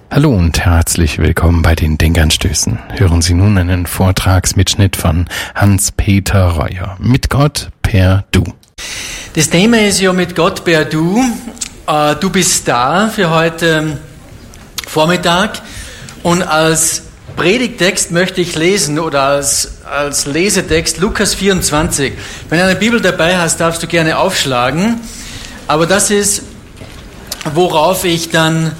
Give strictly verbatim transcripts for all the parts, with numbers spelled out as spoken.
Hallo und herzlich willkommen bei den Denkanstößen. Hören Sie nun einen Vortragsmitschnitt von Hans-Peter Reuer. Mit Gott per Du. Das Thema ist ja mit Gott per Du. Äh, du bist da für heute Vormittag. Und als Predigtext möchte ich lesen oder als, als Lesetext Lukas vierundzwanzig. Wenn du eine Bibel dabei hast, darfst du gerne aufschlagen. Aber das ist, worauf ich dann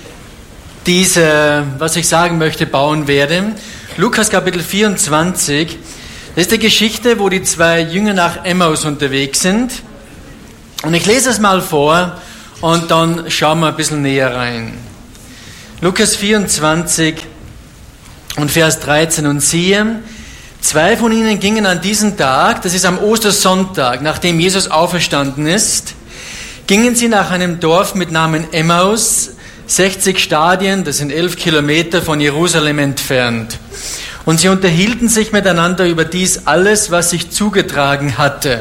diese, was ich sagen möchte, bauen werde. Lukas Kapitel vierundzwanzig, das ist die Geschichte, wo die zwei Jünger nach Emmaus unterwegs sind. Und ich lese es mal vor und dann schauen wir ein bisschen näher rein. Lukas vierundzwanzig und Vers dreizehn. Und siehe, zwei von ihnen gingen an diesem Tag, das ist am Ostersonntag, nachdem Jesus auferstanden ist, gingen sie nach einem Dorf mit Namen Emmaus, sechzig Stadien, das sind elf Kilometer von Jerusalem entfernt. Und sie unterhielten sich miteinander über dies alles, was sich zugetragen hatte.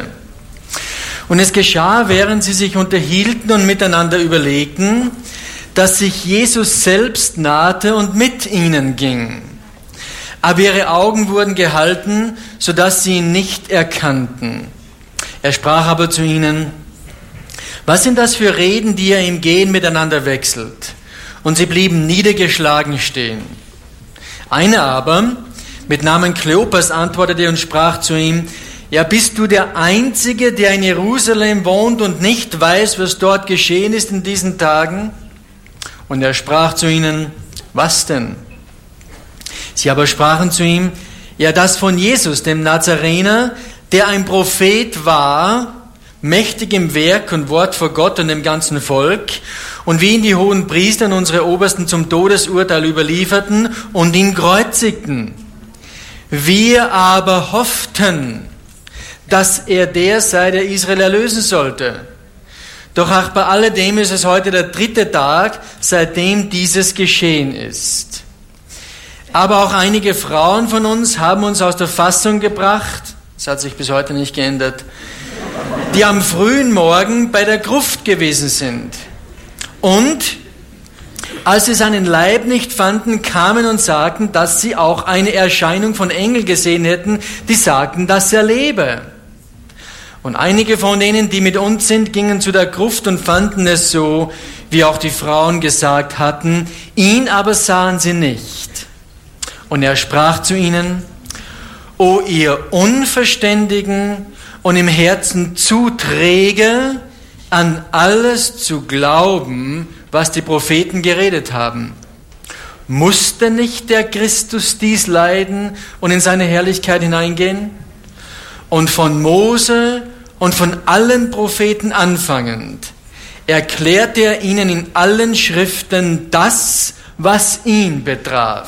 Und es geschah, während sie sich unterhielten und miteinander überlegten, dass sich Jesus selbst nahte und mit ihnen ging. Aber ihre Augen wurden gehalten, sodass sie ihn nicht erkannten. Er sprach aber zu ihnen: Was sind das für Reden, die ihr im Gehen miteinander wechselt? Und sie blieben niedergeschlagen stehen. Einer aber, mit Namen Kleopas, antwortete und sprach zu ihm: Ja, bist du der Einzige, der in Jerusalem wohnt und nicht weiß, was dort geschehen ist in diesen Tagen? Und er sprach zu ihnen: Was denn? Sie aber sprachen zu ihm: Ja, das von Jesus, dem Nazarener, der ein Prophet war, mächtig im Werk und Wort vor Gott und dem ganzen Volk, und wie ihn die hohen Priester und unsere Obersten zum Todesurteil überlieferten und ihn kreuzigten. Wir aber hofften, dass er der sei, der Israel erlösen sollte. Doch auch bei alledem ist es heute der dritte Tag, seitdem dieses geschehen ist. Aber auch einige Frauen von uns haben uns aus der Fassung gebracht, das hat sich bis heute nicht geändert, die am frühen Morgen bei der Gruft gewesen sind. Und als sie seinen Leib nicht fanden, kamen und sagten, dass sie auch eine Erscheinung von Engeln gesehen hätten, die sagten, dass er lebe. Und einige von denen, die mit uns sind, gingen zu der Gruft und fanden es so, wie auch die Frauen gesagt hatten, ihn aber sahen sie nicht. Und er sprach zu ihnen: O ihr Unverständigen und im Herzen zu träge, an alles zu glauben, was die Propheten geredet haben. Musste nicht der Christus dies leiden und in seine Herrlichkeit hineingehen? Und von Mose und von allen Propheten anfangend erklärte er ihnen in allen Schriften das, was ihn betraf.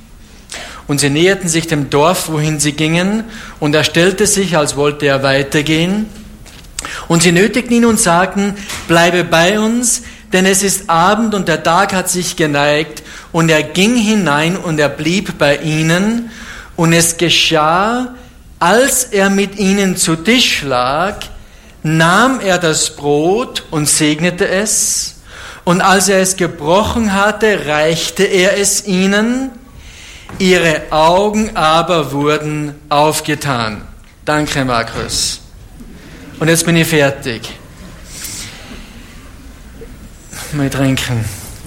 Und sie näherten sich dem Dorf, wohin sie gingen, und er stellte sich, als wollte er weitergehen. Und sie nötigten ihn und sagten: Bleibe bei uns, denn es ist Abend und der Tag hat sich geneigt. Und er ging hinein und er blieb bei ihnen. Und es geschah, als er mit ihnen zu Tisch lag, nahm er das Brot und segnete es. Und als er es gebrochen hatte, reichte er es ihnen. Ihre Augen aber wurden aufgetan. Danke, Markus. Und jetzt bin ich fertig. Mal trinken.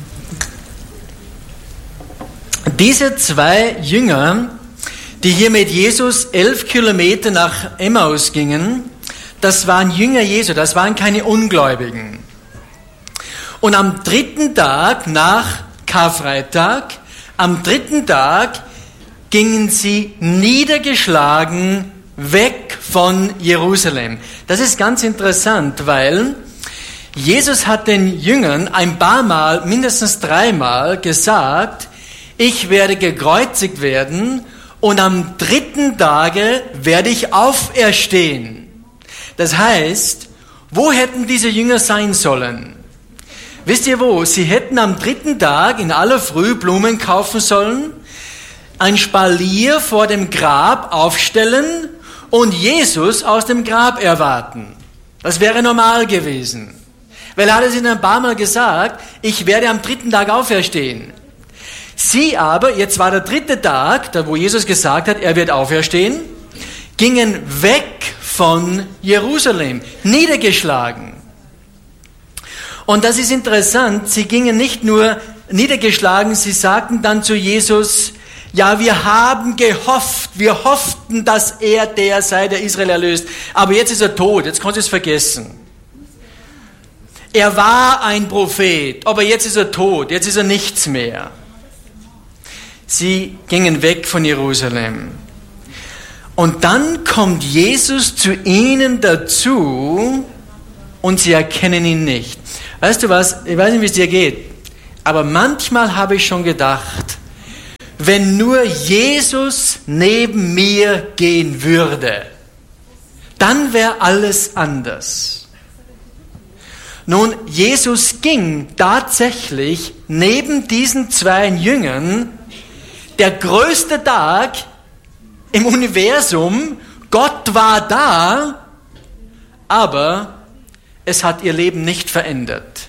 Diese zwei Jünger, die hier mit Jesus elf Kilometer nach Emmaus gingen, das waren Jünger Jesu, das waren keine Ungläubigen. Und am dritten Tag nach Karfreitag, am dritten Tag gingen sie niedergeschlagen weg von Jerusalem. Das ist ganz interessant, weil Jesus hat den Jüngern ein paar Mal, mindestens dreimal gesagt: Ich werde gekreuzigt werden und am dritten Tage werde ich auferstehen. Das heißt, wo hätten diese Jünger sein sollen? Wisst ihr wo? Sie hätten am dritten Tag in aller Früh Blumen kaufen sollen, ein Spalier vor dem Grab aufstellen und Jesus aus dem Grab erwarten. Das wäre normal gewesen. Weil er hat es ihnen ein paar Mal gesagt: Ich werde am dritten Tag auferstehen. Sie aber, jetzt war der dritte Tag, da wo Jesus gesagt hat, er wird auferstehen, gingen weg von Jerusalem, niedergeschlagen. Und das ist interessant, sie gingen nicht nur niedergeschlagen, sie sagten dann zu Jesus, ja, wir haben gehofft, wir hofften, dass er der sei, der Israel erlöst, aber jetzt ist er tot, jetzt kannst du es vergessen. Er war ein Prophet, aber jetzt ist er tot, jetzt ist er nichts mehr. Sie gingen weg von Jerusalem. Und dann kommt Jesus zu ihnen dazu und sie erkennen ihn nicht. Weißt du was, ich weiß nicht, wie es dir geht, aber manchmal habe ich schon gedacht, wenn nur Jesus neben mir gehen würde, dann wäre alles anders. Nun, Jesus ging tatsächlich neben diesen zwei Jüngern, der größte Tag im Universum, Gott war da, aber es hat ihr Leben nicht verändert.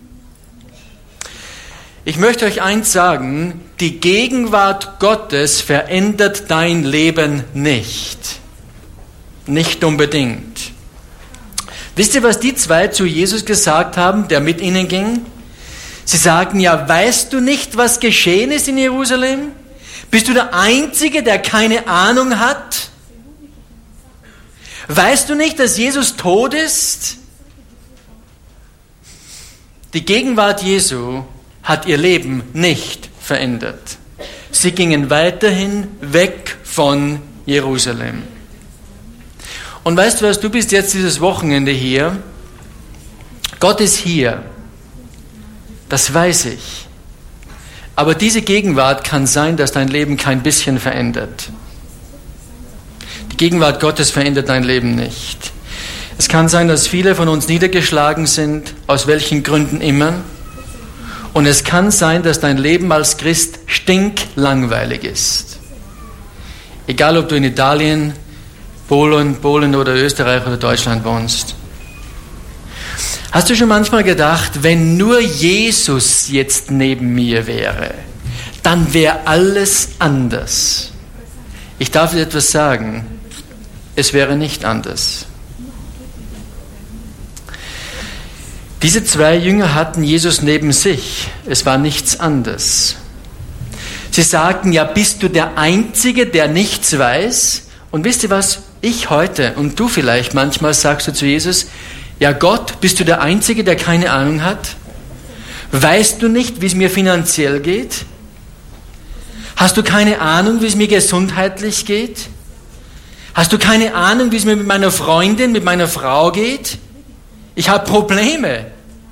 Ich möchte euch eins sagen, die Gegenwart Gottes verändert dein Leben nicht. Nicht unbedingt. Wisst ihr, was die zwei zu Jesus gesagt haben, der mit ihnen ging? Sie sagten, ja, weißt du nicht, was geschehen ist in Jerusalem? Bist du der Einzige, der keine Ahnung hat? Weißt du nicht, dass Jesus tot ist? Die Gegenwart Jesu hat ihr Leben nicht verändert. Sie gingen weiterhin weg von Jerusalem. Und weißt du was, du bist jetzt dieses Wochenende hier. Gott ist hier. Das weiß ich. Aber diese Gegenwart kann sein, dass dein Leben kein bisschen verändert. Die Gegenwart Gottes verändert dein Leben nicht. Es kann sein, dass viele von uns niedergeschlagen sind, aus welchen Gründen immer. Und es kann sein, dass dein Leben als Christ stinklangweilig ist. Egal, ob du in Italien, Polen, Polen oder Österreich oder Deutschland wohnst. Hast du schon manchmal gedacht, wenn nur Jesus jetzt neben mir wäre, dann wäre alles anders? Ich darf dir etwas sagen, es wäre nicht anders. Diese zwei Jünger hatten Jesus neben sich, es war nichts anderes. Sie sagten, ja, bist du der Einzige, der nichts weiß? Und wisst ihr was, ich heute und du vielleicht manchmal sagst du zu Jesus, ja Gott, bist du der Einzige, der keine Ahnung hat? Weißt du nicht, wie es mir finanziell geht? Hast du keine Ahnung, wie es mir gesundheitlich geht? Hast du keine Ahnung, wie es mir mit meiner Freundin, mit meiner Frau geht? Ich habe Probleme.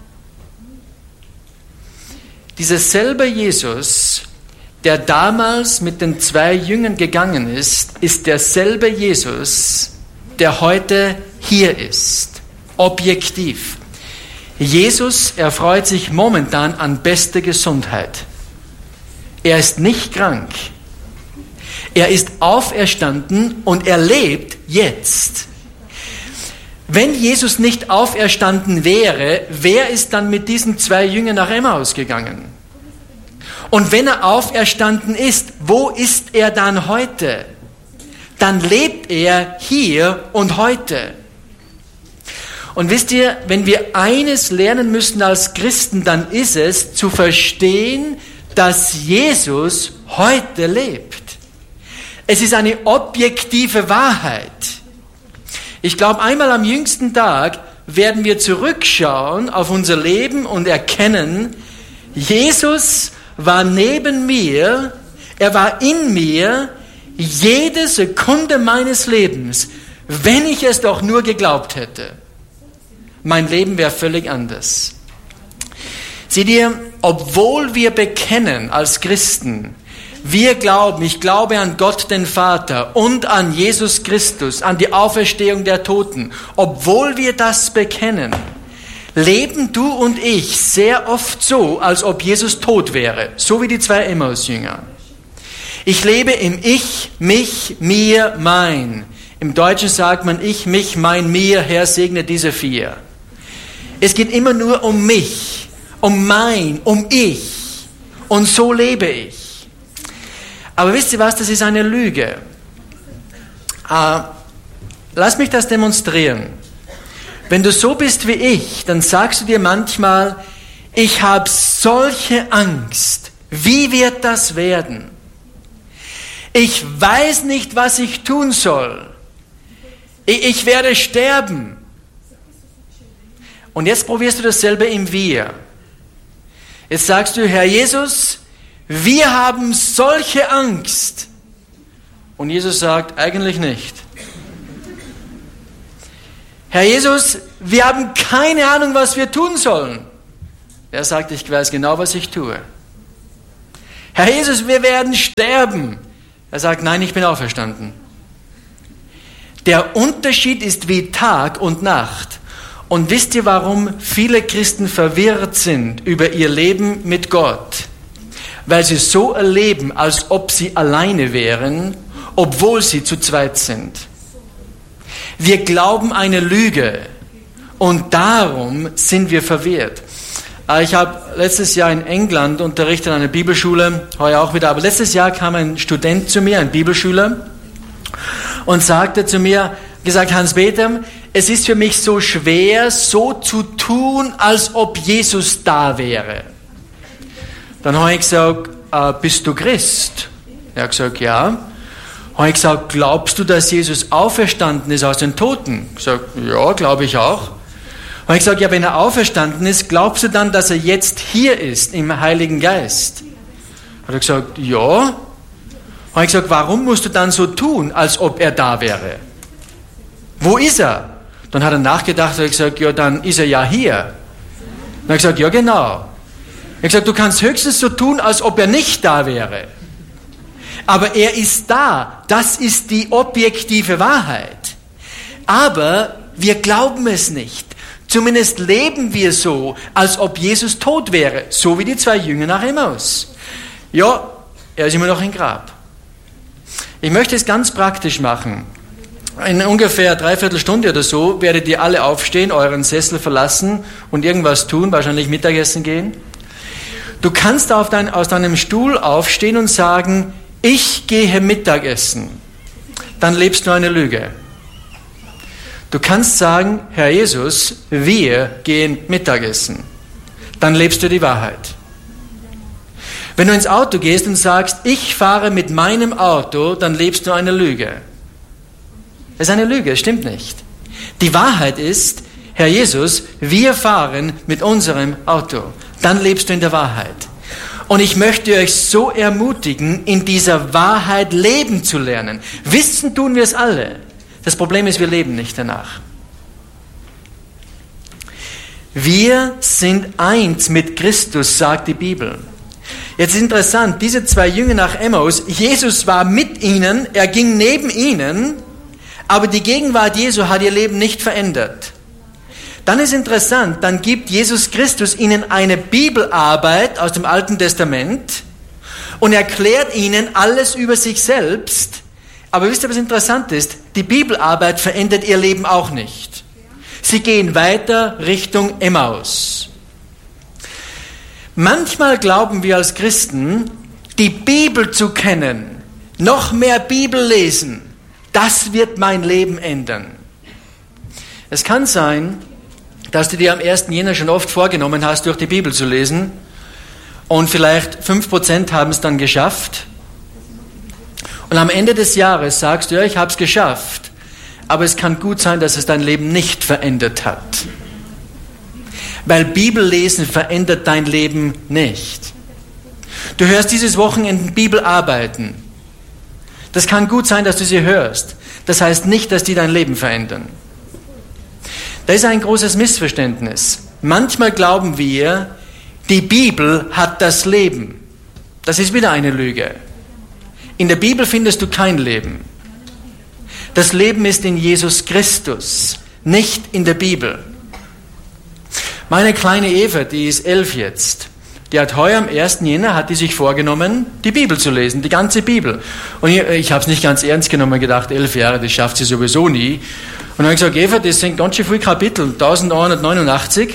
Dieser selbe Jesus, der damals mit den zwei Jüngern gegangen ist, ist derselbe Jesus, der heute hier ist. Objektiv. Jesus erfreut sich momentan an bester Gesundheit. Er ist nicht krank. Er ist auferstanden und er lebt jetzt. Wenn Jesus nicht auferstanden wäre, wer ist dann mit diesen zwei Jüngern nach Emmaus gegangen? Und wenn er auferstanden ist, wo ist er dann heute? Dann lebt er hier und heute. Und wisst ihr, wenn wir eines lernen müssen als Christen, dann ist es zu verstehen, dass Jesus heute lebt. Es ist eine objektive Wahrheit. Ich glaube, einmal am jüngsten Tag werden wir zurückschauen auf unser Leben und erkennen, Jesus war neben mir, er war in mir, jede Sekunde meines Lebens, wenn ich es doch nur geglaubt hätte. Mein Leben wäre völlig anders. Seht ihr, obwohl wir bekennen als Christen, wir glauben, ich glaube an Gott den Vater und an Jesus Christus, an die Auferstehung der Toten, obwohl wir das bekennen, leben du und ich sehr oft so, als ob Jesus tot wäre, so wie die zwei Emmaus-Jünger. Ich lebe im Ich, mich, mir, mein. Im Deutschen sagt man ich, mich, mein, mir, Herr segne diese vier. Es geht immer nur um mich, um mein, um ich. Und so lebe ich. Aber wisst ihr was, das ist eine Lüge. Äh, lass mich das demonstrieren. Wenn du so bist wie ich, dann sagst du dir manchmal, ich habe solche Angst. Wie wird das werden? Ich weiß nicht, was ich tun soll. Ich, ich werde sterben. Und jetzt probierst du dasselbe im Wir. Jetzt sagst du, Herr Jesus, wir haben solche Angst. Und Jesus sagt, eigentlich nicht. Herr Jesus, wir haben keine Ahnung, was wir tun sollen. Er sagt, ich weiß genau, was ich tue. Herr Jesus, wir werden sterben. Er sagt, nein, ich bin auferstanden. Der Unterschied ist wie Tag und Nacht. Und wisst ihr, warum viele Christen verwirrt sind über ihr Leben mit Gott? Weil sie so erleben, als ob sie alleine wären, obwohl sie zu zweit sind. Wir glauben eine Lüge und darum sind wir verwirrt. Ich habe letztes Jahr in England unterrichtet an einer Bibelschule, heuer auch wieder, aber letztes Jahr kam ein Student zu mir, ein Bibelschüler, und sagte zu mir, gesagt, Hans-Peter, es ist für mich so schwer, so zu tun, als ob Jesus da wäre. Dann habe ich gesagt, äh, bist du Christ? Er hat gesagt, ja. Habe ich gesagt, glaubst du, dass Jesus auferstanden ist aus den Toten? Ich gesagt, ja, glaube ich auch. Habe ich gesagt, ja, wenn er auferstanden ist, glaubst du dann, dass er jetzt hier ist, im Heiligen Geist? Hat er gesagt, ja. Habe ich gesagt, warum musst du dann so tun, als ob er da wäre? Wo ist er? Dann hat er nachgedacht und gesagt, ja, dann ist er ja hier. Dann habe ich gesagt, ja, genau. Er hat gesagt, du kannst höchstens so tun, als ob er nicht da wäre. Aber er ist da. Das ist die objektive Wahrheit. Aber wir glauben es nicht. Zumindest leben wir so, als ob Jesus tot wäre. So wie die zwei Jünger nach Emmaus. Ja, er ist immer noch im Grab. Ich möchte es ganz praktisch machen. In ungefähr dreiviertel Stunde oder so werdet ihr alle aufstehen, euren Sessel verlassen und irgendwas tun, wahrscheinlich Mittagessen gehen. Du kannst auf dein, aus deinem Stuhl aufstehen und sagen, ich gehe Mittagessen. Dann lebst du eine Lüge. Du kannst sagen, Herr Jesus, wir gehen Mittagessen. Dann lebst du die Wahrheit. Wenn du ins Auto gehst und sagst, ich fahre mit meinem Auto, dann lebst du eine Lüge. Das ist eine Lüge, stimmt nicht. Die Wahrheit ist, Herr Jesus, wir fahren mit unserem Auto. Dann lebst du in der Wahrheit. Und ich möchte euch so ermutigen, in dieser Wahrheit leben zu lernen. Wissen tun wir es alle. Das Problem ist, wir leben nicht danach. Wir sind eins mit Christus, sagt die Bibel. Jetzt ist interessant, diese zwei Jünger nach Emmaus, Jesus war mit ihnen, er ging neben ihnen, aber die Gegenwart Jesu hat ihr Leben nicht verändert. Dann ist interessant, dann gibt Jesus Christus ihnen eine Bibelarbeit aus dem Alten Testament und erklärt ihnen alles über sich selbst. Aber wisst ihr, was interessant ist? Die Bibelarbeit verändert ihr Leben auch nicht. Sie gehen weiter Richtung Emmaus. Manchmal glauben wir als Christen, die Bibel zu kennen, noch mehr Bibel lesen, das wird mein Leben ändern. Es kann sein, dass du dir am ersten Jänner schon oft vorgenommen hast, durch die Bibel zu lesen und vielleicht fünf Prozent haben es dann geschafft. Und am Ende des Jahres sagst du, ja, ich habe es geschafft, aber es kann gut sein, dass es dein Leben nicht verändert hat. Weil Bibellesen verändert dein Leben nicht. Du hörst dieses Wochenende Bibelarbeiten. Das kann gut sein, dass du sie hörst. Das heißt nicht, dass die dein Leben verändern. Da ist ein großes Missverständnis. Manchmal glauben wir, die Bibel hat das Leben. Das ist wieder eine Lüge. In der Bibel findest du kein Leben. Das Leben ist in Jesus Christus, nicht in der Bibel. Meine kleine Eva, die ist elf jetzt, die hat heuer am ersten Jänner, hat die sich vorgenommen, die Bibel zu lesen, die ganze Bibel. Und ich, ich habe es nicht ganz ernst genommen, gedacht, elf Jahre, das schafft sie sowieso nie. Und dann habe ich gesagt, Eva, das sind ganz schön viele Kapitel, eintausendneunhundertneunundachtzig.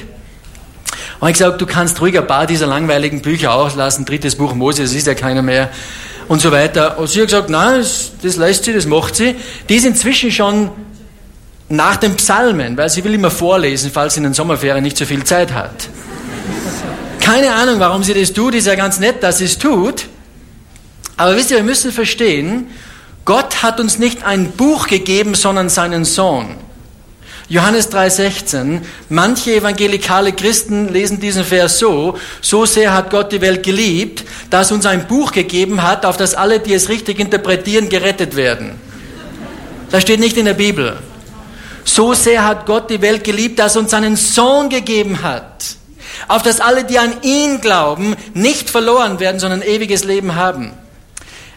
Und ich gesagt, du kannst ruhig ein paar dieser langweiligen Bücher auslassen, drittes Buch Mose, das ist ja keiner mehr. und so weiter. Und sie hat gesagt, nein, das, das lässt sie, das macht sie. Die ist inzwischen schon nach den Psalmen, weil sie will immer vorlesen, falls sie in den Sommerferien nicht so viel Zeit hat. Keine Ahnung, warum sie das tut, ist ja ganz nett, dass sie es tut. Aber wisst ihr, wir müssen verstehen, Gott hat uns nicht ein Buch gegeben, sondern seinen Sohn. Johannes drei sechzehn, manche evangelikale Christen lesen diesen Vers so, so sehr hat Gott die Welt geliebt, dass uns ein Buch gegeben hat, auf das alle, die es richtig interpretieren, gerettet werden. Das steht nicht in der Bibel. So sehr hat Gott die Welt geliebt, dass er uns seinen Sohn gegeben hat, auf das alle, die an ihn glauben, nicht verloren werden, sondern ewiges Leben haben.